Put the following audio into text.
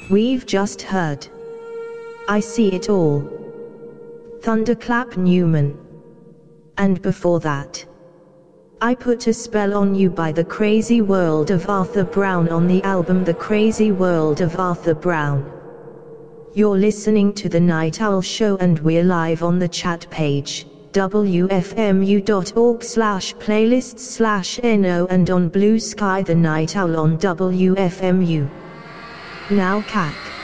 We've just heard I See It All, Thunderclap Newman. And before that, I Put a Spell on You by The Crazy World of Arthur Brown on the album The Crazy World of Arthur Brown. You're listening to The Night Owl Show and we're live on the chat page, wfmu.org/playlists/no and on Blue Sky The Night Owl on WFMU. Now Cat.